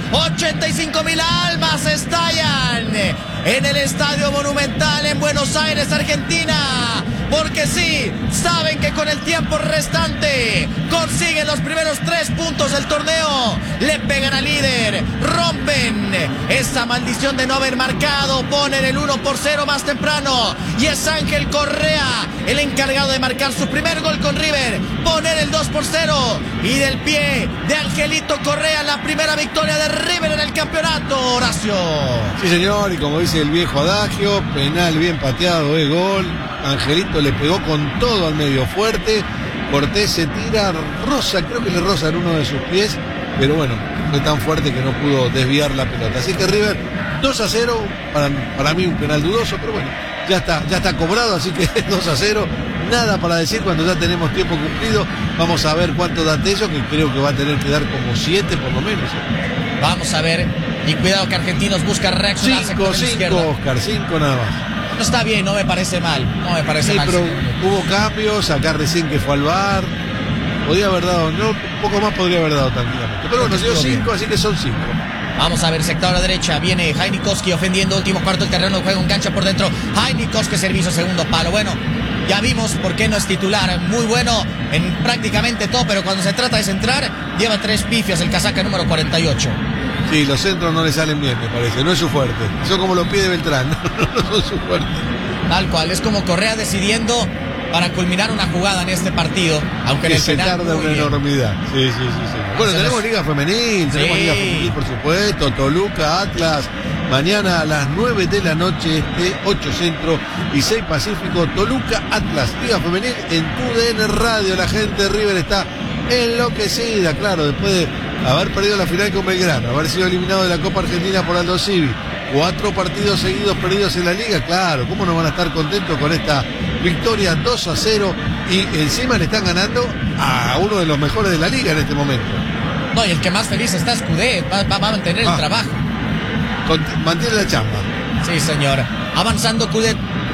85.000 almas estallan en el Estadio Monumental en Buenos Aires, Argentina. Porque sí, saben que con el tiempo restante consiguen los primeros 3 puntos del torneo. Le pegan al líder, rompen esa maldición de no haber marcado, ponen el 1-0 más temprano. Y es Ángel Correa el encargado de marcar su primer gol con River, poner el 2-0. Y del pie de Angelito Correa, la primera victoria de River en el campeonato, Horacio. Sí, señor, y como dice el viejo adagio, penal bien pateado, gol. Angelito le pegó con todo al medio fuerte. Cortés se tira, rosa, creo que le roza en uno de sus pies, pero bueno, fue tan fuerte que no pudo desviar la pelota. Así que River 2-0, para mí un penal dudoso, pero bueno, ya está cobrado, así que 2-0. Nada para decir cuando ya tenemos tiempo cumplido. Vamos a ver cuánto da Tello, que creo que va a tener que dar como 7 por lo menos. Vamos a ver, y cuidado que Argentinos busca reaccionar. 5, Oscar, 5 nada más. No está bien, no me parece mal. No me parece mal. Pero hubo cambios, acá recién que fue al VAR. Podría haber dado, no, un poco más podría haber dado tranquilamente. Pero bueno, dio 5, así que son 5. Vamos a ver, sector a la derecha, viene Heinikowski ofendiendo, último cuarto del terreno de juego, engancha por dentro. Heinikowski, servicio, segundo palo. Bueno, ya vimos por qué no es titular. Muy bueno en prácticamente todo, pero cuando se trata de centrar, lleva 3 pifias el casaca número 48. Sí, los centros no le salen bien, me parece. No es su fuerte. Son como los pies de Beltrán. No son su fuerte. Tal cual. Es como Correa decidiendo para culminar una jugada en este partido. Aunque en el se penal tarda una enormidad. Sí. Bueno, tenemos Liga Femenil. Tenemos Liga Femenil, por supuesto. Toluca, Atlas. Mañana a las 9 de la noche, 8 Centro y 6 Pacífico. Toluca, Atlas. Liga Femenil en TUDN Radio. La gente de River está enloquecida, claro, después de haber perdido la final con Belgrano, haber sido eliminado de la Copa Argentina por Aldo Civi, 4 partidos seguidos perdidos en la liga, claro, ¿cómo no van a estar contentos con esta victoria 2-0? Y encima le están ganando a uno de los mejores de la liga en este momento. No, y el que más feliz está es Coudet, va a mantener el trabajo. Mantiene la chamba. Sí, señor. Avanzando Coudet,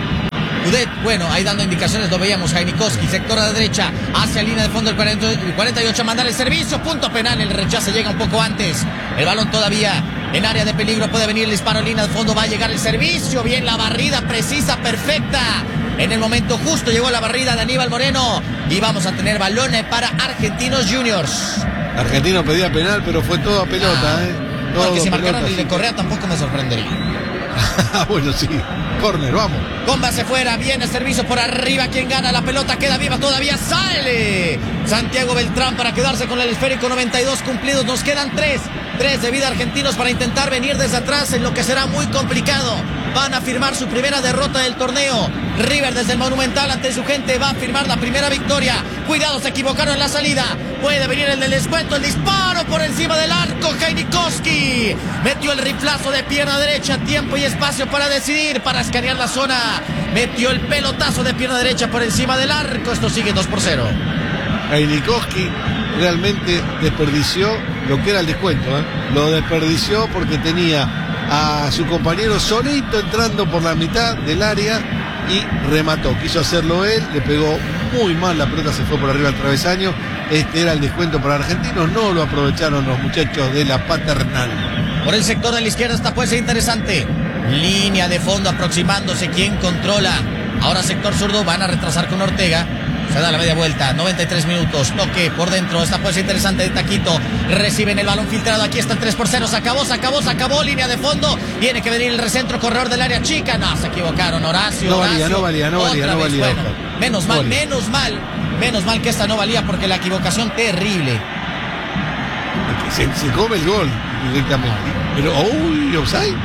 bueno, ahí dando indicaciones, lo veíamos, Heinikowski, sector a la derecha, hacia línea de fondo el 48, mandar el servicio, punto penal, el rechazo llega un poco antes, el balón todavía en área de peligro, puede venir el disparo, línea de fondo, va a llegar el servicio, bien la barrida, precisa, perfecta, en el momento justo llegó la barrida de Aníbal Moreno, y vamos a tener balones para Argentinos Juniors. Argentino pedía penal, pero fue todo a pelota, todo porque si pelota, marcaron el de Correa tampoco me sorprendería. Bueno, sí. Córner, vamos. Comba se fuera, viene servicio por arriba, quien gana la pelota queda viva todavía, sale Santiago Beltrán para quedarse con el esférico, 92 cumplidos, nos quedan 3 de vida Argentinos para intentar venir desde atrás en lo que será muy complicado. Van a firmar su primera derrota del torneo. River desde el Monumental ante su gente va a firmar la primera victoria. Cuidado, se equivocaron en la salida. Puede venir el del descuento, el disparo por encima del arco. Heinikowski metió el riflazo de pierna derecha, tiempo y espacio para decidir, para escanear la zona. Metió el pelotazo de pierna derecha por encima del arco. Esto sigue 2-0. Heinikowski realmente desperdició lo que era el descuento, Lo desperdició porque tenía a su compañero solito entrando por la mitad del área y remató. Quiso hacerlo él, le pegó muy mal, la pelota se fue por arriba al travesaño. Este era el descuento para Argentinos, no lo aprovecharon los muchachos de la Paternal. Por el sector de la izquierda esta puede ser interesante. Línea de fondo aproximándose, ¿quién controla? Ahora sector zurdo, van a retrasar con Ortega. Se da la media vuelta, 93 minutos, toque por dentro, esta puede ser interesante de Taquito, reciben el balón filtrado, aquí está el 3-0, se acabó, línea de fondo, tiene que venir el recentro, corredor del área chica, no, se equivocaron, Horacio. No valía. Bueno, menos mal que esta no valía porque la equivocación terrible. Se come el gol directamente, pero, offside.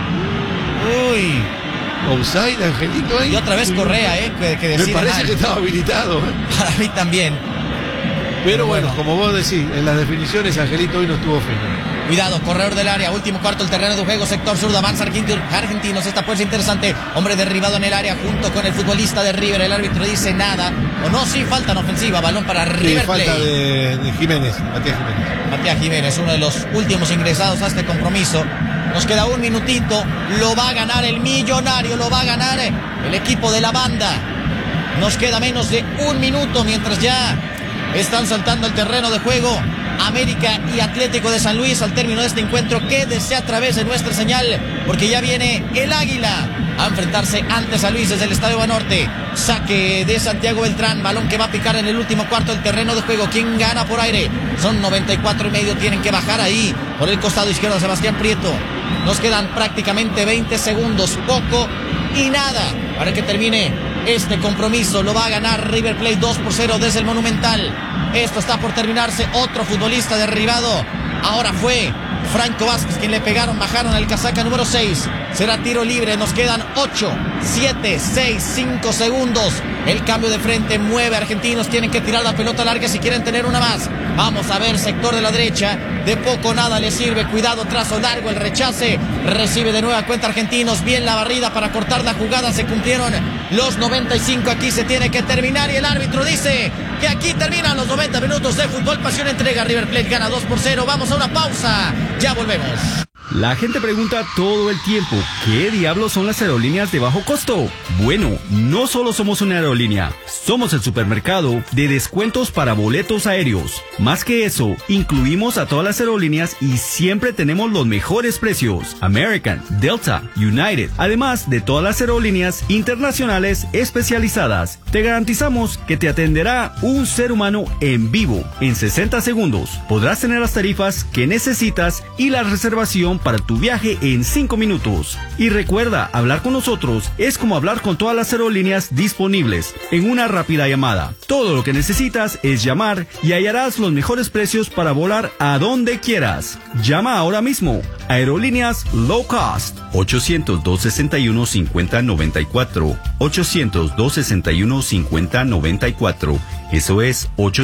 Offside, Angelito ahí. Y otra vez Correa, que decide. Me parece que estaba habilitado. Para mí también. Pero bueno, como vos decís, en las definiciones Angelito hoy no estuvo fino. Cuidado, corredor del área, último cuarto, el terreno de juego, sector zurdo, avanza Argentinos, esta puede ser interesante, hombre derribado en el área junto con el futbolista de River, el árbitro dice nada, o no, sí, falta en ofensiva, balón para River Plate. Falta de Jiménez, Matías Jiménez, uno de los últimos ingresados a este compromiso. Nos queda un minutito, lo va a ganar el Millonario, lo va a ganar el equipo de la banda. Nos queda menos de un minuto mientras ya están saltando el terreno de juego América y Atlético de San Luis. Al término de este encuentro, quédese a través de nuestra señal, porque ya viene el Águila a enfrentarse ante San Luis desde el Estadio Banorte. Saque de Santiago Beltrán, balón que va a picar en el último cuarto del terreno de juego. ¿Quién gana por aire? Son 94.5, tienen que bajar ahí por el costado izquierdo Sebastián Prieto. Nos quedan prácticamente 20 segundos, poco y nada para que termine este compromiso. Lo va a ganar River Plate 2-0 desde el Monumental. Esto está por terminarse. Otro futbolista derribado. Ahora fue Franco Vázquez quien le pegaron, bajaron al casaca número 6. Será tiro libre. Nos quedan 8, 7, 6, 5 segundos. El cambio de frente mueve a Argentinos. Tienen que tirar la pelota larga si quieren tener una más. Vamos a ver, sector de la derecha. De poco nada le sirve. Cuidado, trazo largo, el rechace. Recibe de nueva cuenta Argentinos. Bien la barrida para cortar la jugada. Se cumplieron los 95. Aquí se tiene que terminar y el árbitro dice que aquí terminan los 90 minutos de Fútbol Pasión. Entrega River Plate, gana 2-0. Vamos a una pausa. Ya volvemos. La gente pregunta todo el tiempo, ¿qué diablos son las aerolíneas de bajo costo? Bueno, no solo somos una aerolínea, somos el supermercado de descuentos para boletos aéreos. Más que eso, incluimos a todas las aerolíneas y siempre tenemos los mejores precios. American, Delta, United, además de todas las aerolíneas internacionales especializadas. Te garantizamos que te atenderá un ser humano en vivo en 60 segundos. Podrás tener las tarifas que necesitas y la reservación para tu viaje en 5 minutos. Y recuerda, hablar con nosotros es como hablar con todas las aerolíneas disponibles en una rápida llamada. Todo lo que necesitas es llamar y hallarás los mejores precios para volar a donde quieras. Llama ahora mismo. Aerolíneas Low Cost. 800-261-5094. 800-261-5094. Eso es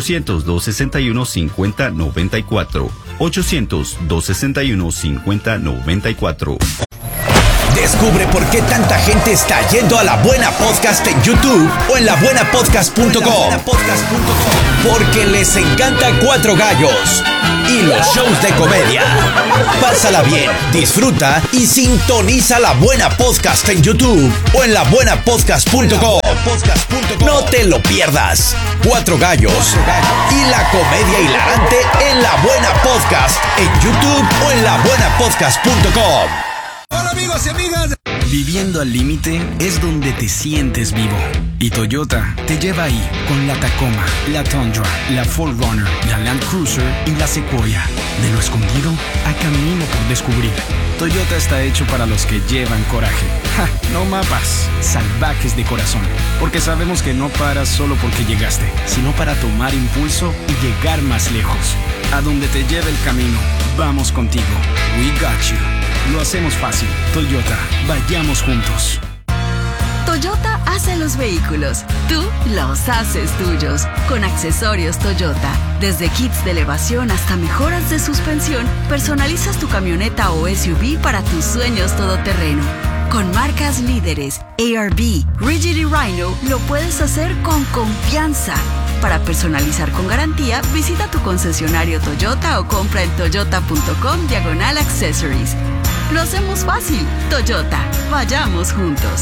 800-261-5094. 800-261-5094. Descubre por qué tanta gente está yendo a La Buena Podcast en YouTube o en labuenapodcast.com. Porque les encanta Cuatro Gallos y los shows de comedia. Pásala bien, disfruta y sintoniza La Buena Podcast en YouTube o en labuenapodcast.com. No te lo pierdas. Cuatro Gallos y la comedia hilarante en La Buena Podcast en YouTube o en labuenapodcast.com. Hola amigos y amigas. Viviendo al límite es donde te sientes vivo. Y Toyota te lleva ahí con la Tacoma, la Tundra, la 4Runner, la Land Cruiser y la Sequoia. De lo escondido a camino por descubrir. Toyota está hecho para los que llevan coraje. ¡Ja! No mapas, salvajes de corazón. Porque sabemos que no paras solo porque llegaste, sino para tomar impulso y llegar más lejos. A donde te lleve el camino, vamos contigo. We got you. Lo hacemos fácil. Toyota, vayamos juntos. Toyota hace los vehículos, tú los haces tuyos. Con accesorios Toyota, desde kits de elevación hasta mejoras de suspensión, personalizas tu camioneta o SUV para tus sueños todoterreno. Con marcas líderes, ARB, Rigid y Rhino, lo puedes hacer con confianza. Para personalizar con garantía, visita tu concesionario Toyota o compra en toyota.com/accessories. Lo hacemos fácil. Toyota, vayamos juntos.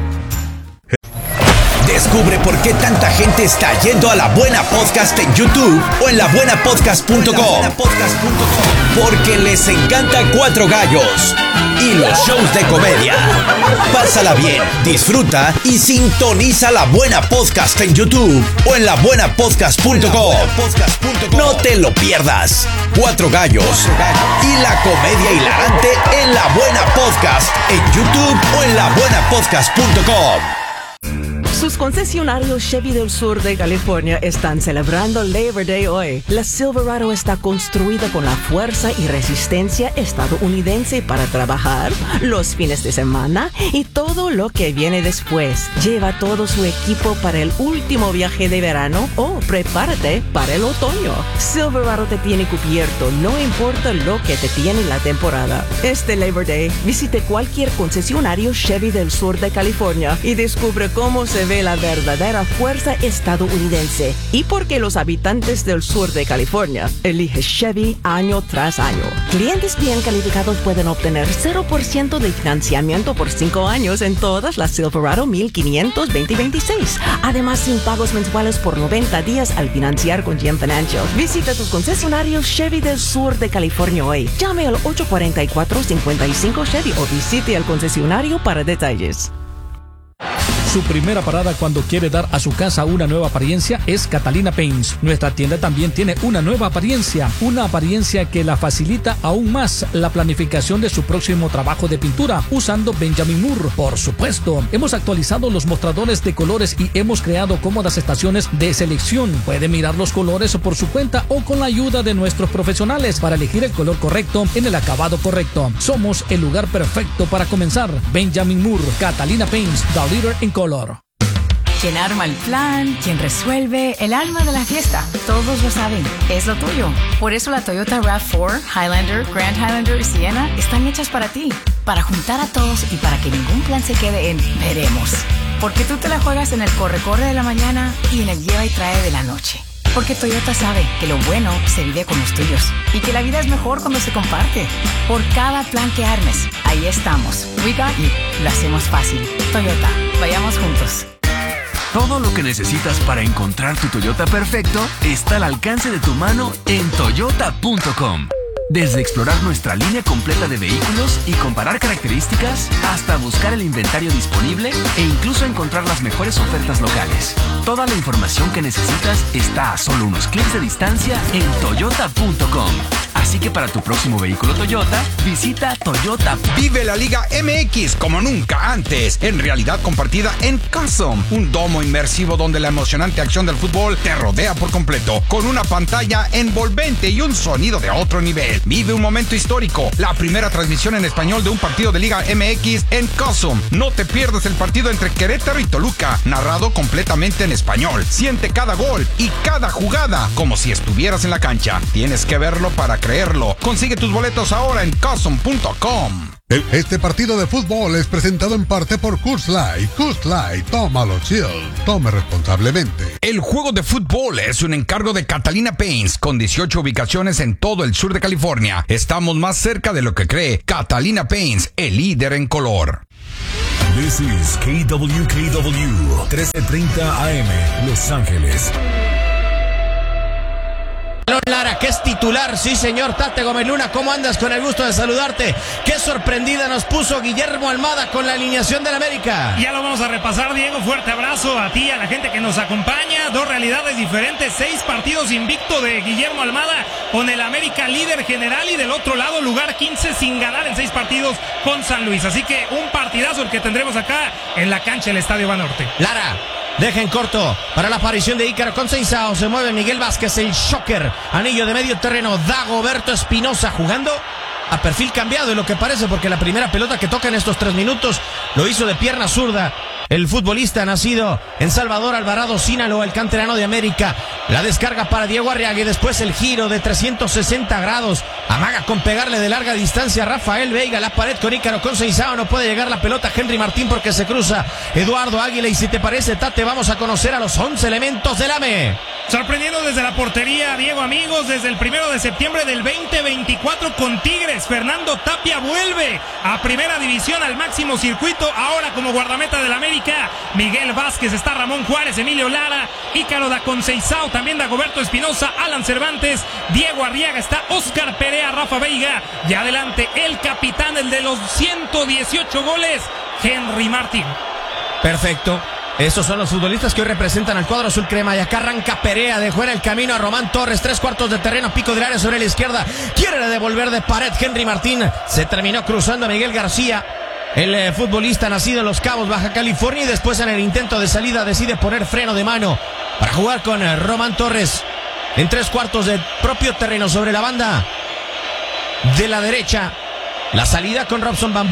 Descubre por qué tanta gente está yendo a La Buena Podcast en YouTube o en labuenapodcast.com. Porque les encanta Cuatro Gallos y los shows de comedia. Pásala bien, disfruta y sintoniza La Buena Podcast en YouTube o en labuenapodcast.com. No te lo pierdas. Cuatro Gallos y la comedia hilarante en La Buena Podcast en YouTube o en labuenapodcast.com. Sus concesionarios Chevy del sur de California están celebrando Labor Day hoy. La Silverado está construida con la fuerza y resistencia estadounidense para trabajar los fines de semana y todo lo que viene después. Lleva todo su equipo para el último viaje de verano o prepárate para el otoño. Silverado te tiene cubierto, no importa lo que te tiene la temporada. Este Labor Day, visite cualquier concesionario Chevy del sur de California y descubre cómo se ve de la verdadera fuerza estadounidense y porque los habitantes del sur de California eligen Chevy año tras año. Clientes bien calificados pueden obtener 0% de financiamiento por 5 años en todas las Silverado 1500 2026. Además, sin pagos mensuales por 90 días al financiar con GM Financial. Visita tus concesionarios Chevy del sur de California hoy. Llame al 844-55 Chevy o visite el concesionario para detalles. Su primera parada cuando quiere dar a su casa una nueva apariencia es Catalina Paints. Nuestra tienda también tiene una nueva apariencia que la facilita aún más la planificación de su próximo trabajo de pintura usando Benjamin Moore. Por supuesto, hemos actualizado los mostradores de colores y hemos creado cómodas estaciones de selección. Puede mirar los colores por su cuenta o con la ayuda de nuestros profesionales para elegir el color correcto en el acabado correcto. Somos el lugar perfecto para comenzar. Benjamin Moore, Catalina Paints, the leader in color. Quien arma el plan, quien resuelve, el alma de la fiesta. Todos lo saben, es lo tuyo. Por eso la Toyota RAV4, Highlander, Grand Highlander y Sienna están hechas para ti. Para juntar a todos y para que ningún plan se quede en veremos. Porque tú te la juegas en el corre-corre de la mañana y en el lleva y trae de la noche. Porque Toyota sabe que lo bueno se vive con los tuyos y que la vida es mejor cuando se comparte. Por cada plan que armes, ahí estamos. We got you. Lo hacemos fácil. Toyota, vayamos juntos. Todo lo que necesitas para encontrar tu Toyota perfecto está al alcance de tu mano en toyota.com. Desde explorar nuestra línea completa de vehículos y comparar características, hasta buscar el inventario disponible e incluso encontrar las mejores ofertas locales. Toda la información que necesitas está a solo unos clics de distancia en toyota.com. Así que para tu próximo vehículo Toyota, visita Toyota. Vive la Liga MX como nunca antes, en realidad compartida en Custom, un domo inmersivo donde la emocionante acción del fútbol te rodea por completo, con una pantalla envolvente y un sonido de otro nivel. Vive un momento histórico, la primera transmisión en español de un partido de Liga MX en Custom. No te pierdas el partido entre Querétaro y Toluca, narrado completamente en español. Siente cada gol y cada jugada como si estuvieras en la cancha. Tienes que verlo para creerlo. Consigue tus boletos ahora en Custom.com. Este partido de fútbol es presentado en parte por Coors Light. Coors Light, tómalo chill. Tome responsablemente. El juego de fútbol es un encargo de Catalina Paints, con 18 ubicaciones en todo el sur de California. Estamos más cerca de lo que cree. Catalina Paints, el líder en color. This is KWKW 1330 AM, Los Ángeles. Lara, que es titular, sí señor. Tate Gómez Luna, ¿cómo andas? Con el gusto de saludarte. Qué sorprendida nos puso Guillermo Almada con la alineación del América. Ya lo vamos a repasar, Diego. Fuerte abrazo a ti, a la gente que nos acompaña. Dos realidades diferentes, 6 partidos invicto de Guillermo Almada con el América líder general y del otro lado lugar 15 sin ganar en 6 partidos con San Luis. Así que un partidazo el que tendremos acá en la cancha del Estadio Banorte. Lara, deja en corto para la aparición de Ícaro Conceição. Se mueve Miguel Vázquez, el shocker. Anillo de medio terreno. Dagoberto Espinosa jugando a perfil cambiado, en lo que parece, porque la primera pelota que toca en estos 3 minutos lo hizo de pierna zurda el futbolista nacido en Salvador, Alvarado, Sinaloa, el canterano de América. La descarga para Diego Arriaga y después el giro de 360 grados. Amaga con pegarle de larga distancia a Rafael Veiga. La pared con Ícaro Conceição. No puede llegar la pelota Henry Martín porque se cruza Eduardo Águila. Y si te parece, Tate, vamos a conocer a los 11 elementos del AME. Sorprendiendo desde la portería, Diego, amigos, desde el 1 de septiembre del 2024 con Tigres. Fernando Tapia vuelve a primera división, al máximo circuito, ahora como guardameta del América. Miguel Vázquez, está Ramón Juárez, Emilio Lara, Ícaro da Conceição, también Dagoberto Espinosa, Alan Cervantes, Diego Arriaga, está Oscar Perea, Rafa Veiga, y adelante el capitán, el de los 118 goles, Henry Martín. Perfecto. Esos son los futbolistas que hoy representan al cuadro azul crema. Y acá arranca Perea, dejó en el camino a Román Torres. 3/4 de terreno, pico del área sobre la izquierda. Quiere devolver de pared Henry Martín. Se terminó cruzando a Miguel García, el futbolista nacido en Los Cabos, Baja California. Y después en el intento de salida decide poner freno de mano para jugar con Román Torres en 3/4 de propio terreno sobre la banda de la derecha. La salida con Robson Bambú.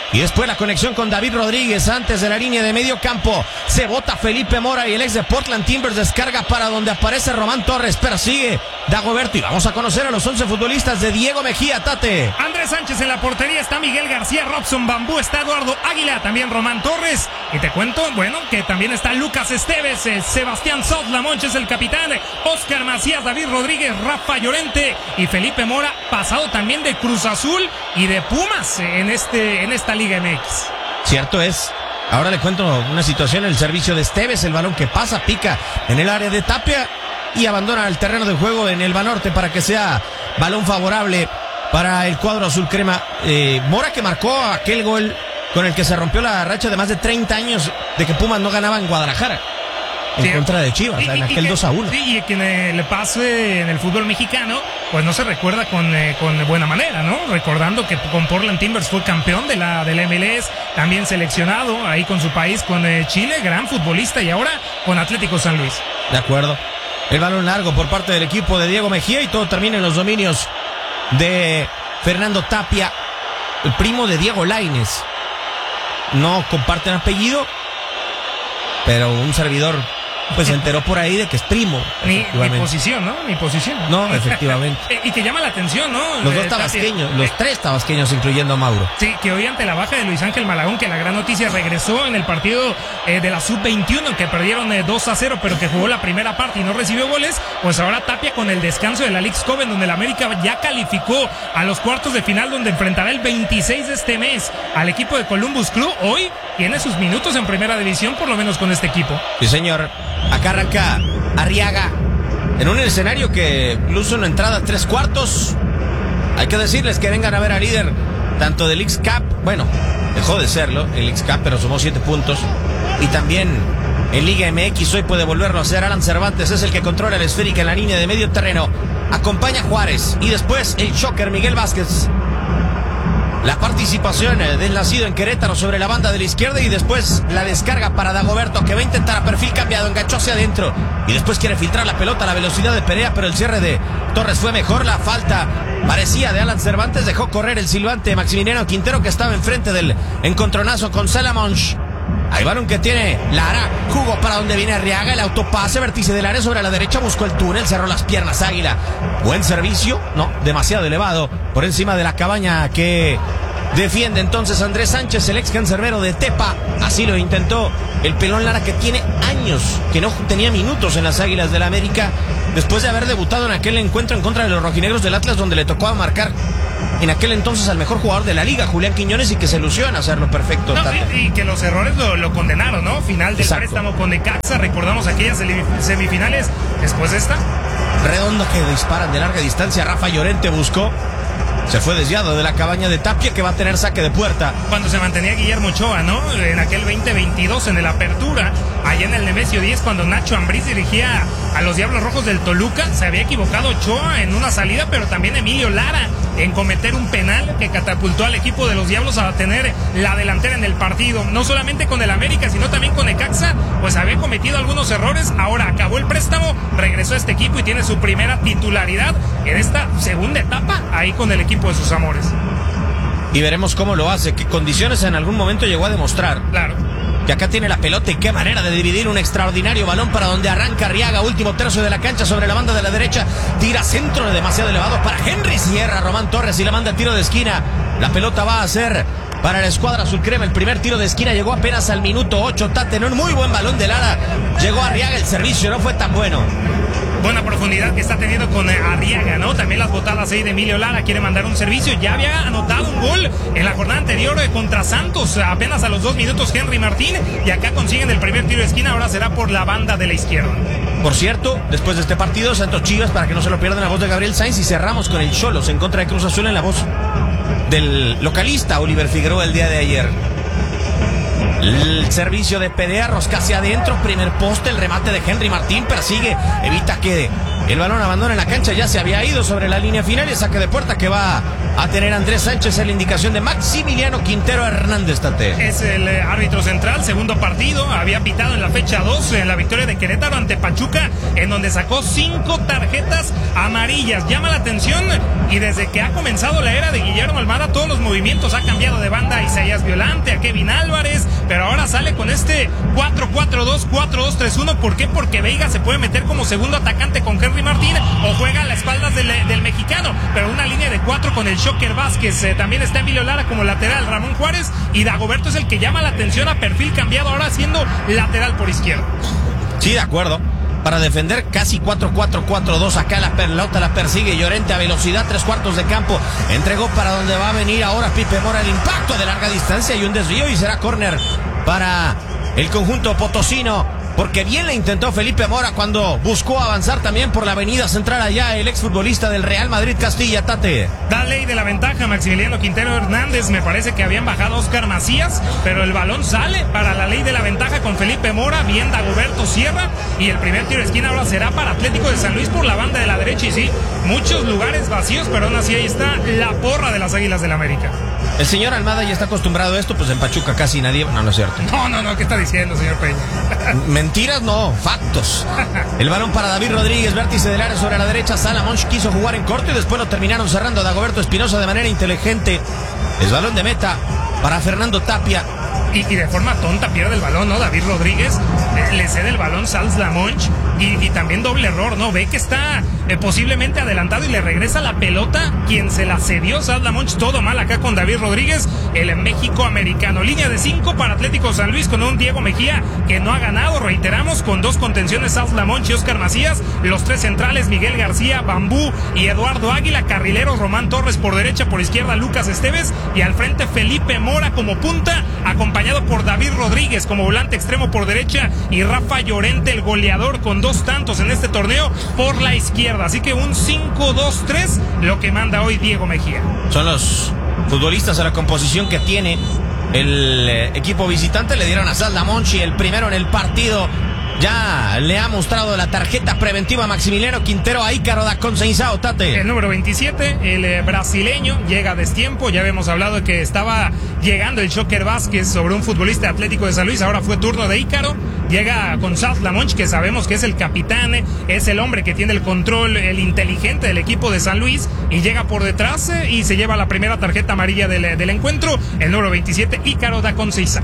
Y después la conexión con David Rodríguez antes de la línea de medio campo. Se bota Felipe Mora y el ex de Portland Timbers descarga para donde aparece Román Torres. Persigue Dagoberto y vamos a conocer a los 11 futbolistas de Diego Mejía, Tate. Andrés Sánchez en la portería, está Miguel García, Robson Bambú, está Eduardo Águila, también Román Torres. Y te cuento, bueno, que también está Lucas Esteves, Sebastián Soz Lamonche es el capitán, Oscar Macías, David Rodríguez, Rafa Llorente y Felipe Mora, pasado también de Cruz Azul y de Pumas en esta Liga MX. Cierto es. Ahora le cuento una situación en el servicio de Esteves, el balón que pasa, pica en el área de Tapia y abandona el terreno de juego en el Banorte para que sea balón favorable para el cuadro azul crema. Mora, que marcó aquel gol con el que se rompió la racha de más de 30 años de que Pumas no ganaba en Guadalajara. En contra de Chivas, en aquel 2-1. Sí, y quien le pase en el fútbol mexicano, pues no se recuerda con buena manera, ¿no? Recordando que con Portland Timbers fue campeón de la MLS, también seleccionado ahí con su país, con Chile, gran futbolista, y ahora con Atlético San Luis. De acuerdo. El balón largo por parte del equipo de Diego Mejía y todo termina en los dominios de Fernando Tapia, el primo de Diego Lainez. No comparten apellido, pero un servidor pues se enteró por ahí de que es primo. Ni posición, ¿no? Ni posición. No, efectivamente. Y que llama la atención, ¿no? Los dos tabasqueños, los tres tabasqueños, incluyendo a Mauro. Sí, que hoy ante la baja de Luis Ángel Malagón, que la gran noticia, regresó en el partido de la Sub-21, que perdieron 2-0, pero que jugó la primera parte y no recibió goles, pues ahora Tapia con el descanso de la Leagues Cup, donde el América ya calificó a los cuartos de final, donde enfrentará el 26 de este mes al equipo de Columbus Club. Hoy tiene sus minutos en primera división, por lo menos con este equipo. Sí, señor. Acá arranca Arriaga en un escenario que incluso una entrada 3/4. Hay que decirles que vengan a ver al líder tanto del Leagues Cup, bueno, dejó de serlo el Leagues Cup, pero sumó 7 puntos, y también en Liga MX hoy puede volverlo a hacer. Alan Cervantes es el que controla la esférica en la línea de medio terreno, acompaña Juárez y después el choker Miguel Vázquez. La participación del nacido en Querétaro sobre la banda de la izquierda y después la descarga para Dagoberto, que va a intentar a perfil cambiado, enganchó hacia adentro y después quiere filtrar la pelota a la velocidad de Perea, pero el cierre de Torres fue mejor. La falta parecía de Alan Cervantes, dejó correr el silbante Maximiliano Quintero, que estaba enfrente del encontronazo con Salamonch. Hay balón que tiene Lara, jugó para donde viene Arriaga, el autopase, vértice del área sobre la derecha, buscó el túnel, cerró las piernas Águila. Buen servicio, no, demasiado elevado, por encima de la cabaña que defiende entonces Andrés Sánchez, el ex cancerbero de Tepa. Así lo intentó el pelón Lara, que tiene años que no tenía minutos en las Águilas del América, después de haber debutado en aquel encuentro en contra de los rojinegros del Atlas, donde le tocó marcar en aquel entonces al mejor jugador de la liga, Julián Quiñones, y que se lució en hacerlo perfecto. No, y que los errores lo condenaron, ¿no? Final del préstamo con Necaxa, recordamos aquellas semifinales. Después de esta redonda que disparan de larga distancia, Rafa Llorente buscó, se fue desviado de la cabaña de Tapia, que va a tener saque de puerta. Cuando se mantenía Guillermo Ochoa, ¿no? En aquel 2022, en el Apertura, allá en el Nemesio 10, cuando Nacho Ambriz dirigía a los Diablos Rojos del Toluca, se había equivocado Ochoa en una salida, pero también Emilio Lara en cometer un penal que catapultó al equipo de los Diablos a tener la delantera en el partido. No solamente con el América, sino también con Necaxa, pues había cometido algunos errores. Ahora acabó el préstamo, regresó a este equipo y tiene su primera titularidad en esta segunda etapa ahí con el equipo de sus amores. Y veremos cómo lo hace, qué condiciones en algún momento llegó a demostrar. Claro. Que acá tiene la pelota y qué manera de dividir un extraordinario balón para donde arranca Arriaga, último tercio de la cancha sobre la banda de la derecha, tira centro demasiado elevado para Henry, cierra Román Torres y la manda a tiro de esquina. La pelota va a ser para la escuadra azul crema. El primer tiro de esquina llegó apenas al minuto 8. Tate, en un muy buen balón de Lara, llegó Arriaga, el servicio no fue tan bueno. Buena profundidad que está teniendo con Arriaga, ¿no? También las botadas ahí de Emilio Lara, quiere mandar un servicio. Ya había anotado un gol en la jornada anterior contra Santos, apenas a los 2 minutos Henry Martín, y acá consiguen el primer tiro de esquina. Ahora será por la banda de la izquierda. Por cierto, después de este partido, Santos Chivas, para que no se lo pierdan, la voz de Gabriel Sainz, y cerramos con el Xolos en contra de Cruz Azul en la voz del localista Oliver Figueroa el día de ayer. El servicio de Perea, rosca hacia adentro, primer poste, el remate de Henry Martín, persigue, evita que el balón abandone la cancha, ya se había ido sobre la línea final, y saque de puerta que va a tener Andrés Sánchez en la indicación de Maximiliano Quintero Hernández, Tate. Es el árbitro central, segundo partido, había pitado en la fecha 2 en la victoria de Querétaro ante Pachuca, en donde sacó 5 tarjetas amarillas. Llama la atención, y desde que ha comenzado la era de Guillermo Almada, todos los movimientos, ha cambiado de banda a Isaías Violante, a Kevin Álvarez, pero ahora sale con este 4-4-2, 4-2-3-1. ¿Por qué? Porque Veiga se puede meter como segundo atacante con Henry Martín, o juega a las espaldas del mexicano, pero una línea de 4 con el Shocker Vázquez, también está Emilio Lara como lateral, Ramón Juárez, y Dagoberto es el que llama la atención, a perfil cambiado, ahora siendo lateral por izquierda. Sí, de acuerdo. Para defender casi 4-4-4-2. Acá la pelota la persigue Llorente a velocidad, 3/4 de campo. Entregó para donde va a venir ahora Pipe Mora. El impacto de larga distancia y un desvío, y será córner para el conjunto potosino. Porque bien le intentó Felipe Mora cuando buscó avanzar también por la avenida central allá el exfutbolista del Real Madrid Castilla, Tate. Da ley de la ventaja Maximiliano Quintero Hernández. Me parece que habían bajado a Oscar Macías, pero el balón sale para la ley de la ventaja con Felipe Mora. Bien Dagoberto cierra, y el primer tiro de esquina ahora será para Atlético de San Luis por la banda de la derecha. Y sí, muchos lugares vacíos, pero aún así ahí está la porra de las Águilas del América. El señor Almada ya está acostumbrado a esto, pues en Pachuca casi nadie. No es cierto. No, ¿qué está diciendo, señor Peña? Mentiras no, factos. El balón para David Rodríguez, vértice del área sobre la derecha. Salamón quiso jugar en corto y después lo terminaron cerrando Dagoberto Espinosa de manera inteligente. Es balón de meta para Fernando Tapia. Y de forma tonta pierde el balón, ¿no? David Rodríguez le cede el balón Sals Lamonch, y también doble error, ¿no? Ve que está posiblemente adelantado y le regresa la pelota quien se la cedió, Sals Lamonch. Todo mal acá con David Rodríguez, el México americano. Línea de 5 para Atlético San Luis con un Diego Mejía que no ha ganado, reiteramos, con 2 contenciones, Sals Lamonch y Oscar Macías. Los 3 centrales, Miguel García, Bambú y Eduardo Águila. Carrileros, Román Torres por derecha, por izquierda Lucas Esteves, y al frente Felipe Mora como punta, acompañado por David Rodríguez como volante extremo por derecha, y Rafa Llorente, el goleador, con 2 tantos en este torneo, por la izquierda. Así que un 5-2-3 lo que manda hoy Diego Mejía. Son los futbolistas a la composición que tiene el equipo visitante. Le dieron a Salda Monchi el primero en el partido. Ya le ha mostrado la tarjeta preventiva a Maximiliano Quintero a Ícaro da Conceição, Tate. El número 27, el brasileño, llega a destiempo. Ya habíamos hablado de que estaba llegando el Shocker Vázquez sobre un futbolista Atlético de San Luis. Ahora fue turno de Ícaro. Llega con Sals Lamonch, que sabemos que es el capitán, es el hombre que tiene el control, el inteligente del equipo de San Luis, y llega por detrás y se lleva la primera tarjeta amarilla del encuentro. El número 27, Ícaro da Conceição.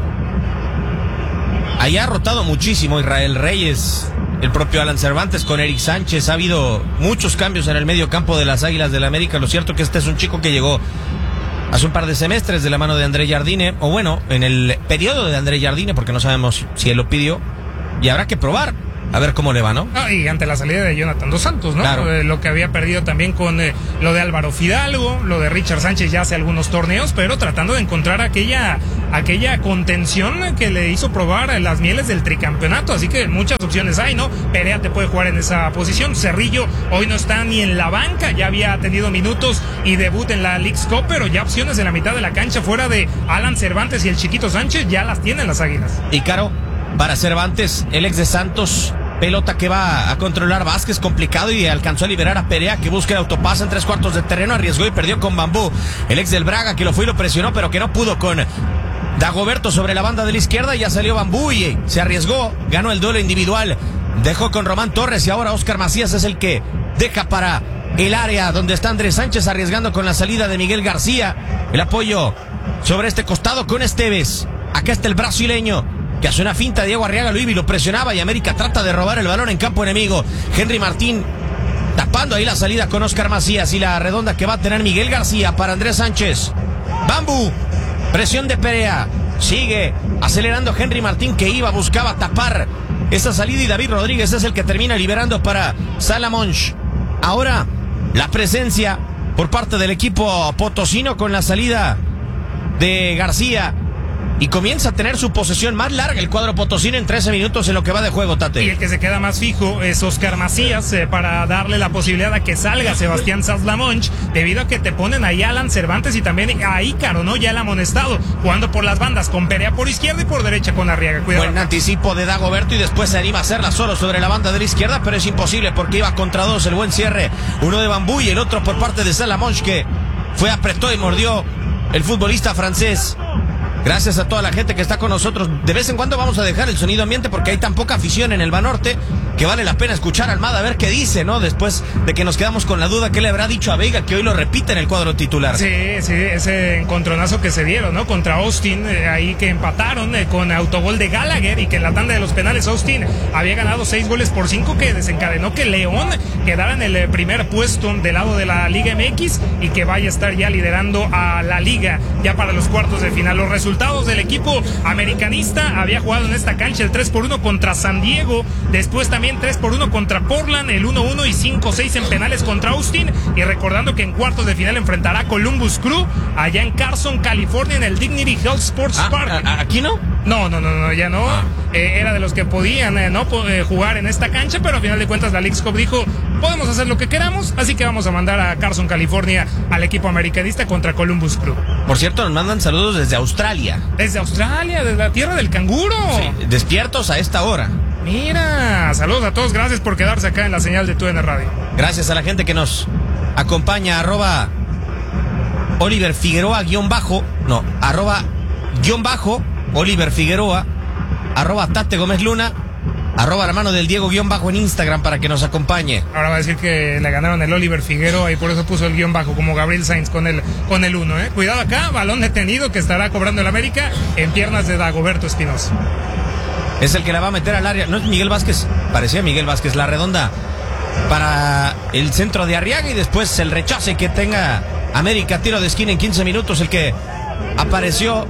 Ahí ha rotado muchísimo Israel Reyes, el propio Alan Cervantes con Eric Sánchez. Ha habido muchos cambios en el medio campo de las Águilas del América. Lo cierto que este es un chico que llegó hace un par de semestres de la mano de André Jardine, o bueno, en el periodo de André Jardine, porque no sabemos si él lo pidió, y habrá que probar a ver cómo le va, ¿no? Y ante la salida de Jonathan Dos Santos, ¿no? Claro. Lo que había perdido también con lo de Álvaro Fidalgo, lo de Richard Sánchez ya hace algunos torneos, pero tratando de encontrar aquella contención que le hizo probar las mieles del tricampeonato. Así que muchas opciones hay, ¿no? Perea te puede jugar en esa posición. Cerrillo hoy no está ni en la banca, ya había tenido minutos y debut en la Leagues Cup, pero ya opciones en la mitad de la cancha fuera de Alan Cervantes y el Chiquito Sánchez ya las tienen las Águilas. Y Caro, para Cervantes, el ex de Santos, pelota que va a controlar Vázquez, complicado, y alcanzó a liberar a Perea, que busca el autopase en 3/4 de terreno, arriesgó y perdió con Bambú. El ex del Braga, que lo fue y lo presionó, pero que no pudo con Dagoberto sobre la banda de la izquierda. Ya salió Bambú y se arriesgó, ganó el duelo individual, dejó con Román Torres, y ahora Oscar Macías es el que deja para el área donde está Andrés Sánchez, arriesgando con la salida de Miguel García. El apoyo sobre este costado con Esteves. Acá está el brasileño, que hace una finta. Diego Arriaga Luivi lo presionaba y América trata de robar el balón en campo enemigo. Henry Martín tapando ahí la salida con Oscar Macías, y la redonda que va a tener Miguel García para Andrés Sánchez. Bambú, presión de Perea, sigue acelerando Henry Martín, que buscaba tapar esa salida, y David Rodríguez es el que termina liberando para Salamonch. Ahora la presencia por parte del equipo potosino con la salida de García y comienza a tener su posesión más larga el cuadro potosino en 13 minutos en lo que va de juego, Tate. Y el que se queda más fijo es Oscar Macías, para darle la posibilidad a que salga Sebastián Saslamonch, debido a que te ponen ahí a Alan Cervantes y también a Ícaro, ¿no? Ya el amonestado, jugando por las bandas con Perea por izquierda y por derecha con Arriaga. Cuidado. Buen anticipo de Dagoberto y después se anima a hacerla solo sobre la banda de la izquierda, pero es imposible porque iba contra dos. El buen cierre, uno de Bambú y el otro por parte de Saslamonch, que apretó y mordió el futbolista francés. Gracias a toda la gente que está con nosotros. De vez en cuando vamos a dejar el sonido ambiente porque hay tan poca afición en el Banorte que vale la pena escuchar a Almada a ver qué dice, ¿no? Después de que nos quedamos con la duda qué le habrá dicho a Veiga, que hoy lo repite en el cuadro titular. Sí, ese encontronazo que se dieron, ¿no? Contra Austin, ahí que empataron con autogol de Gallagher, y que en la tanda de los penales Austin había ganado 6-5, que desencadenó que León quedara en el primer puesto del lado de la Liga MX y que vaya a estar ya liderando a la Liga ya para los cuartos de final. Los resultados del equipo americanista: había jugado en esta cancha el 3-1 contra San Diego, después también 3-1 contra Portland, el 1-1 y 5-6 en penales contra Austin, y recordando que en cuartos de final enfrentará a Columbus Crew allá en Carson, California, en el Dignity Health Sports Park. ¿Aquí no? No, ya no. Era de los que podían jugar en esta cancha, pero al final de cuentas la Leagues Cup dijo: podemos hacer lo que queramos, así que vamos a mandar a Carson, California, al equipo americanista contra Columbus Crew. Por cierto, nos mandan saludos desde Australia. Desde Australia, desde la tierra del canguro. Sí, despiertos a esta hora. Mira, saludos a todos, gracias por quedarse acá en la señal de TUDN Radio. Gracias a la gente que nos acompaña, Oliver Figueroa Oliver Figueroa, Tate Gómez Luna, hermano del Diego _ en Instagram para que nos acompañe. Ahora va a decir que le ganaron el Oliver Figueroa y por eso puso el _ como Gabriel Sainz con el 1, ¿eh? Cuidado acá, balón detenido que estará cobrando el América en piernas de Dagoberto Espinosa. Es el que la va a meter al área. No es Miguel Vázquez, parecía Miguel Vázquez. La redonda para el centro de Arriaga y después el rechace que tenga América. Tiro de esquina en 15 minutos. El que apareció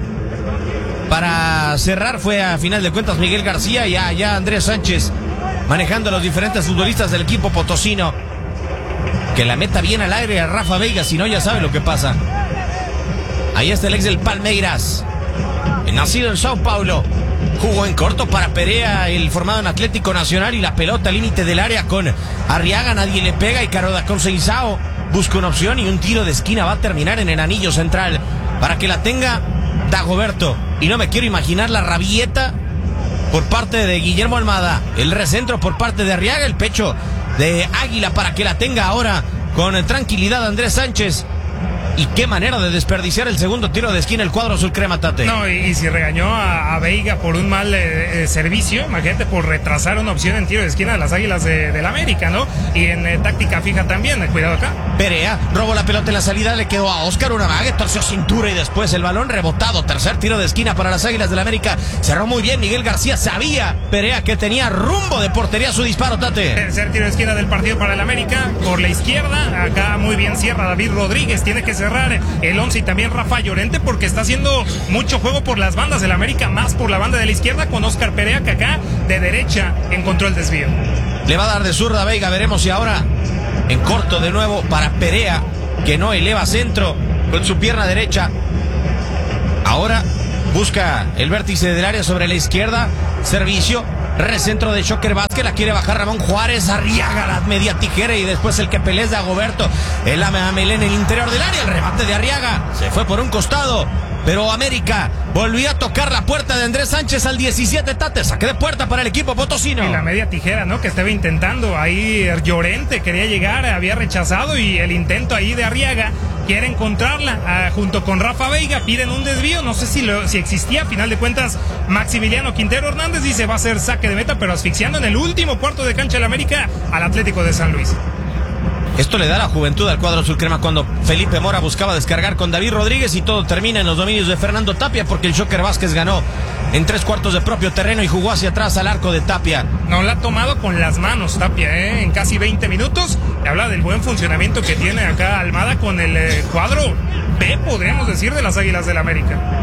para cerrar fue, a final de cuentas, Miguel García, y ya Andrés Sánchez manejando a los diferentes futbolistas del equipo potosino. Que la meta bien al aire a Rafa Veiga, si no ya sabe lo que pasa. Ahí está el ex del Palmeiras, nacido en Sao Paulo. Jugó en corto para Perea, el formado en Atlético Nacional, y la pelota al límite del área con Arriaga, nadie le pega, y Caroda con Seizao busca una opción y un tiro de esquina va a terminar en el anillo central para que la tenga Dagoberto. Y no me quiero imaginar la rabieta por parte de Guillermo Almada, el recentro por parte de Arriaga, el pecho de Águila para que la tenga ahora con tranquilidad Andrés Sánchez. Y qué manera de desperdiciar el segundo tiro de esquina el cuadro azul crema, Tate. No, y si regañó a Veiga por un mal servicio, imagínate, por retrasar una opción en tiro de esquina de las Águilas del América, ¿no? Y en táctica fija también, cuidado acá. Perea robó la pelota en la salida, le quedó a Oscar Uramague, torció cintura y después el balón rebotado. Tercer tiro de esquina para las Águilas del América. Cerró muy bien Miguel García, sabía Perea que tenía rumbo de portería su disparo, Tate. Tercer tiro de esquina del partido para el América, por la izquierda. Acá muy bien cierra David Rodríguez, tiene que cerrar el 11 y también Rafa Llorente, porque está haciendo mucho juego por las bandas del América, más por la banda de la izquierda con Oscar Perea, que acá de derecha encontró el desvío. Le va a dar de zurda a Veiga, veremos si ahora en corto de nuevo para Perea, que no eleva centro con su pierna derecha. Ahora busca el vértice del área sobre la izquierda, servicio, recentro de Shocker Vázquez, la quiere bajar Ramón Juárez, Arriaga, la media tijera y después el que pelea es Dagoberto, el Amelé en el interior del área, el remate de Arriaga, se fue por un costado, pero América volvió a tocar la puerta de Andrés Sánchez al 17, Tate, saque de puerta para el equipo potosino. Y la media tijera, ¿no? Que estaba intentando ahí, Llorente quería llegar, había rechazado, y el intento ahí de Arriaga, quiere encontrarla junto con Rafa Veiga, piden un desvío, no sé si existía, a final de cuentas Maximiliano Quintero Hernández dice va a ser saque de meta, pero asfixiando en el último cuarto de cancha del América al Atlético de San Luis. Esto le da la juventud al cuadro azul crema cuando Felipe Mora buscaba descargar con David Rodríguez y todo termina en los dominios de Fernando Tapia, porque el Shocker Vázquez ganó en 3/4 de propio terreno y jugó hacia atrás al arco de Tapia. No la ha tomado con las manos Tapia, en casi 20 minutos. Le habla del buen funcionamiento que tiene acá Almada con el cuadro B, podríamos decir, de las Águilas del América.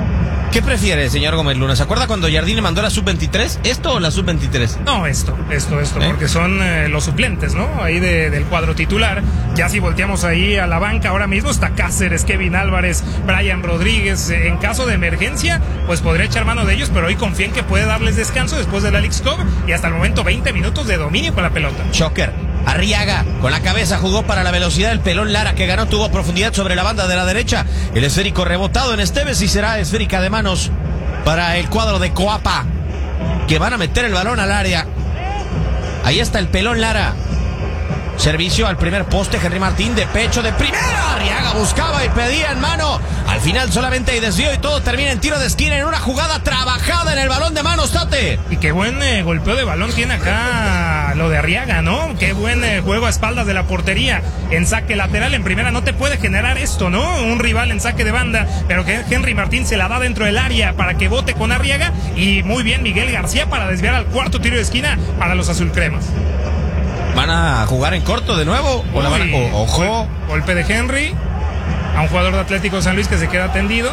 ¿Qué prefiere, señor Gómez Luna? ¿Se acuerda cuando Jardine mandó la sub-23? ¿Esto o la sub-23? No, esto, porque son los suplentes, ¿no? Ahí del cuadro titular. Ya si volteamos ahí a la banca, ahora mismo está Cáceres, Kevin Álvarez, Brian Rodríguez. En caso de emergencia, pues podría echar mano de ellos, pero hoy confía en que puede darles descanso después de la Leagues Cup y hasta el momento 20 minutos de dominio con la pelota. Shocker. Arriaga con la cabeza jugó para la velocidad. El pelón Lara que ganó tuvo profundidad sobre la banda de la derecha. El esférico rebotado en Esteves y será esférica de manos para el cuadro de Coapa, que van a meter el balón al área. Ahí está el pelón Lara. Servicio al primer poste, Henry Martín de pecho de primera. Arriaga buscaba y pedía en mano. Al final solamente hay desvío y todo termina en tiro de esquina en una jugada trabajada en el balón de manos, Tate. Y qué buen golpeo de balón tiene acá lo de Arriaga, ¿no? Qué buen juego a espaldas de la portería. En saque lateral, en primera no te puede generar esto, ¿no? Un rival en saque de banda, pero que Henry Martín se la da dentro del área para que bote con Arriaga. Y muy bien Miguel García para desviar al cuarto tiro de esquina para los azulcremas. ¿Van a jugar en corto de nuevo? ¿O la van a... Ojo. Golpe de Henry a un jugador de Atlético San Luis que se queda tendido.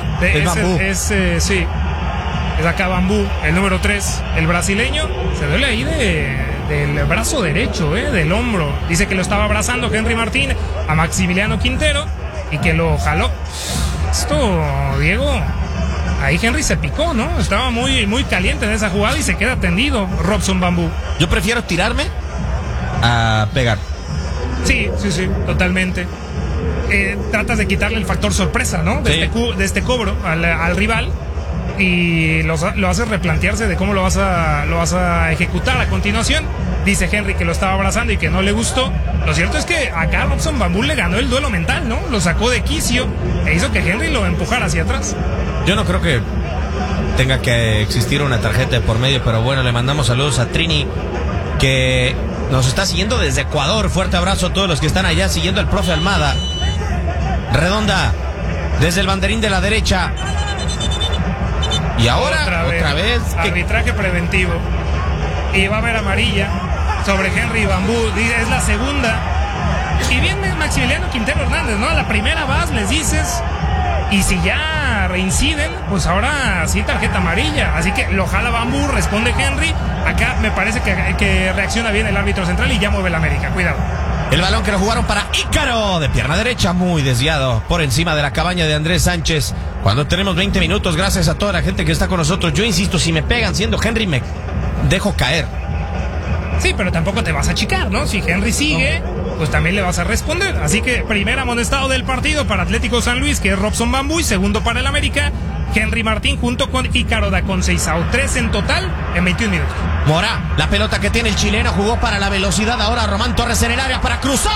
Sí. Es acá Bambú, el número 3, el brasileño. Se duele ahí del brazo derecho, del hombro. Dice que lo estaba abrazando Henry Martín a Maximiliano Quintero y que lo jaló. Esto, Diego, ahí Henry se picó, ¿no? Estaba muy, muy caliente en esa jugada y se queda tendido Robson Bambú. Yo prefiero tirarme a pegar. Sí, totalmente. Tratas de quitarle el factor sorpresa, ¿no? De este cobro al rival y lo haces replantearse de cómo lo vas a ejecutar a continuación. Dice Henry que lo estaba abrazando y que no le gustó. Lo cierto es que acá Robson Bambú le ganó el duelo mental, ¿no? Lo sacó de quicio e hizo que Henry lo empujara hacia atrás. Yo no creo que tenga que existir una tarjeta de por medio, pero bueno, le mandamos saludos a Trini, que nos está siguiendo desde Ecuador. Fuerte abrazo a todos los que están allá siguiendo al profe Almada. Redonda desde el banderín de la derecha. Y ahora otra vez arbitraje preventivo. Y va a haber amarilla sobre Henry Bambú. Es la segunda. Y viene Maximiliano Quintero Hernández, ¿no? A la primera vas, les dices. Y si ya reinciden, pues ahora sí tarjeta amarilla. Así que lo jala Bambú, responde Henry. Acá me parece que reacciona bien el árbitro central y ya mueve la América. Cuidado. El balón que lo jugaron para Ícaro, de pierna derecha, muy desviado, por encima de la cabaña de Andrés Sánchez. Cuando tenemos 20 minutos, gracias a toda la gente que está con nosotros. Yo insisto, si me pegan siendo Henry, me dejo caer. Sí, pero tampoco te vas a achicar, ¿no? Si Henry sigue, pues también le vas a responder. Así que primer amonestado del partido para Atlético San Luis, que es Robson Bambú, y segundo para el América, Henry Martín junto con Ícaro da Conceizao. 3 en total en 21 minutos. Mora, la pelota que tiene el chileno, jugó para la velocidad. Ahora Román Torres en el área para cruzar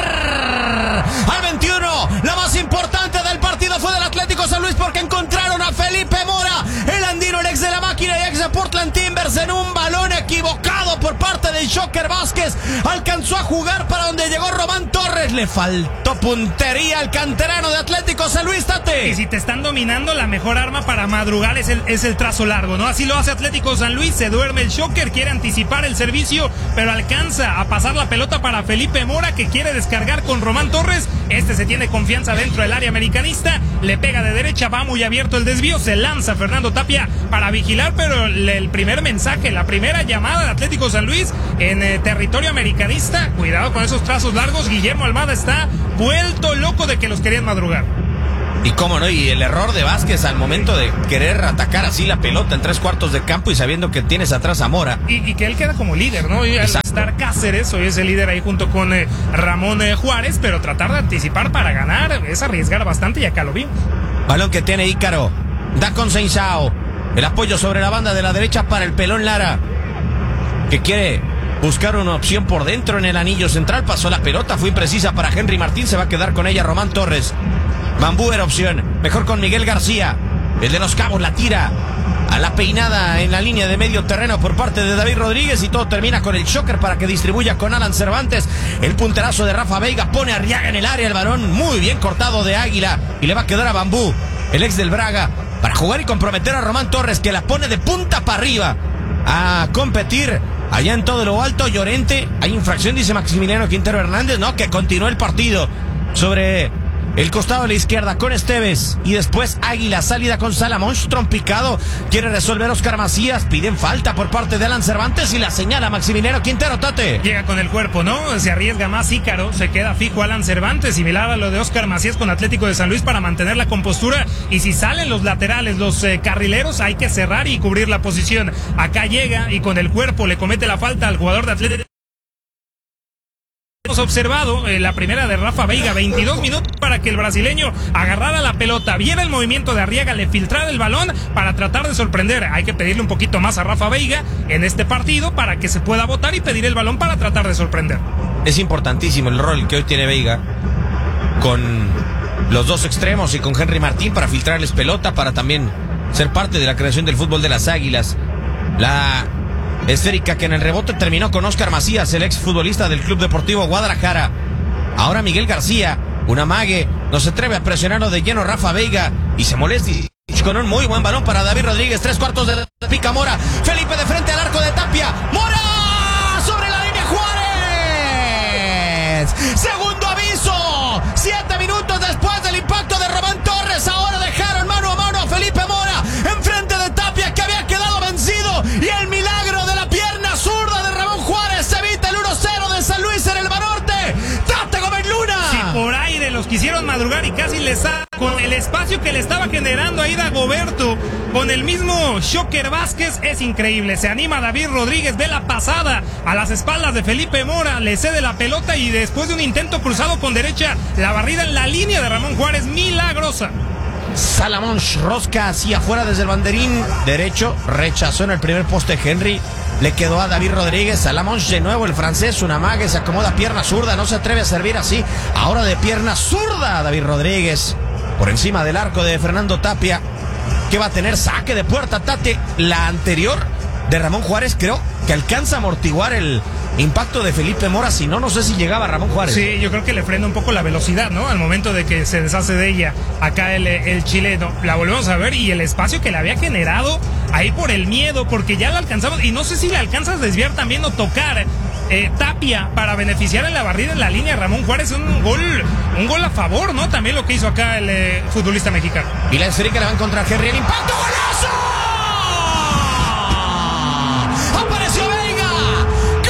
al 21. La más importante del partido fue del Atlético San Luis, porque encontraron a Felipe Mora, el andino, el ex de la máquina y ex de Portland Timbers, en un balón equivocado por parte del Shocker Vázquez. Alcanzó a jugar para donde llegó Román Torres. Le faltó puntería al canterano de Atlético San Luis, Tate. Y si te están dominando, la mejor arma para madrugar es el trazo largo, ¿no? Así lo hace Atlético San Luis. Se duerme el Shocker, quiere anticipar el servicio, pero alcanza a pasar la pelota para Felipe Mora, que quiere descargar con Román Torres. Se tiene confianza dentro del área americanista, le pega de derecha, va muy abierto el desvío, se lanza Fernando Tapia para vigilar, pero el primer mensaje, la primera llamada de Atlético San Luis en territorio americanista, cuidado con esos trazos largos. Guillermo Almada está vuelto loco de que los querían madrugar. Y cómo no, y el error de Vázquez al momento de querer atacar así la pelota en 3/4 de campo y sabiendo que tienes atrás a Mora. Y que él queda como líder, ¿no? Y al estar Cáceres, hoy es el líder ahí junto con Ramón Juárez, pero tratar de anticipar para ganar es arriesgar bastante, y acá lo vimos. Balón que tiene Ícaro, da Conceizao, el apoyo sobre la banda de la derecha para el pelón Lara, que quiere buscar una opción por dentro en el anillo central. Pasó la pelota, fue imprecisa para Henry Martín, se va a quedar con ella Román Torres. Bambú era opción, mejor con Miguel García, el de Los Cabos, la tira a la peinada en la línea de medio terreno por parte de David Rodríguez, y todo termina con el Shocker para que distribuya con Alan Cervantes. El punterazo de Rafa Veiga pone a Arriaga en el área, el balón muy bien cortado de Águila, y le va a quedar a Bambú, el ex del Braga, para jugar y comprometer a Román Torres, que la pone de punta para arriba a competir allá en todo lo alto. Llorente, hay infracción, dice Maximiliano Quintero Hernández. No, que continúe el partido sobre el costado de la izquierda con Esteves. Y después Águila, salida con Salamón, trompicado. Quiere resolver Oscar Macías. Piden falta por parte de Alan Cervantes y la señala Maximiliano Quintero, Tate. Llega con el cuerpo, ¿no? Se arriesga más Ícaro, se queda fijo Alan Cervantes, similar a lo de Oscar Macías con Atlético de San Luis para mantener la compostura. Y si salen los laterales, los carrileros, hay que cerrar y cubrir la posición. Acá llega y con el cuerpo le comete la falta al jugador de Atlético. Hemos observado la primera de Rafa Veiga, 22 minutos para que el brasileño agarrara la pelota, viera el movimiento de Arriaga, le filtrara el balón para tratar de sorprender. Hay que pedirle un poquito más a Rafa Veiga en este partido para que se pueda botar y pedir el balón para tratar de sorprender. Es importantísimo el rol que hoy tiene Veiga con los dos extremos y con Henry Martín para filtrarles pelota, para también ser parte de la creación del fútbol de las Águilas. La esférica que en el rebote terminó con Oscar Macías, el exfutbolista del Club Deportivo Guadalajara. Ahora Miguel García, un amague, no se atreve a presionarlo de lleno Rafa Veiga y se molesta con un muy buen balón para David Rodríguez, 3/4 de pica Mora. Felipe de frente al arco de Tapia. Mora sobre la línea, Juárez. Segundo aviso. 7 minutos después del impacto de Román Torres. Ahora dejaron mano a mano a Felipe Mora enfrente de Tapia, que había quedado vencido, y el milagro de la pierna zurda de Ramón Juárez evita el 1-0 de San Luis en el Banorte. ¡Tate Gómez Luna! Si por aire los quisieron madrugar y casi les con el espacio que le estaba generando ahí Dagoberto, con el mismo Shocker Vázquez, es increíble. Se anima David Rodríguez, ve la pasada a las espaldas de Felipe Mora, le cede la pelota y después de un intento cruzado con derecha, la barrida en la línea de Ramón Juárez, milagrosa. Salamón rosca hacia afuera desde el banderín derecho, rechazó en el primer poste Henry, le quedó a David Rodríguez. Salamón de nuevo, el francés, un amague, se acomoda pierna zurda, no se atreve a servir así, ahora de pierna zurda David Rodríguez, por encima del arco de Fernando Tapia, que va a tener saque de puerta. Tate, la anterior de Ramón Juárez creo que alcanza a amortiguar el impacto de Felipe Mora, si no, no sé si llegaba Ramón Juárez. Sí, yo creo que le frena un poco la velocidad, ¿no? Al momento de que se deshace de ella acá el chileno. La volvemos a ver y el espacio que le había generado ahí por el miedo, porque ya la alcanzamos y no sé si le alcanzas a desviar también o tocar Tapia para beneficiar en la barrida en la línea. Ramón Juárez, un gol a favor, ¿no? También lo que hizo acá el futbolista mexicano. Y la esférica le va a encontrar Henry, el impacto, ¡golazo!